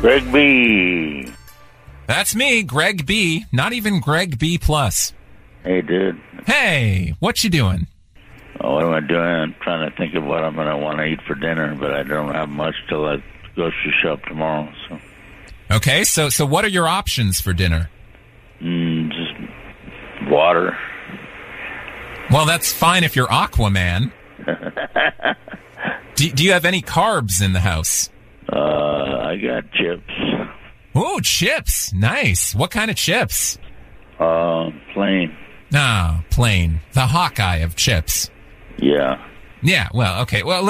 Greg B. That's me, Greg B. Not even Greg B+. Hey, dude. Hey, what you doing? Oh, what am I doing? I'm trying to think of what I'm going to want to eat for dinner, but I don't have much till I grocery shop tomorrow. So. Okay, so what are your options for dinner? Just water. Well, that's fine if you're Aquaman. Do you have any carbs in the house? I got chips. Oh, chips. Nice. What kind of chips? Plain. Ah, plain. The Hawkeye of chips. Yeah. Yeah, well, okay. Well,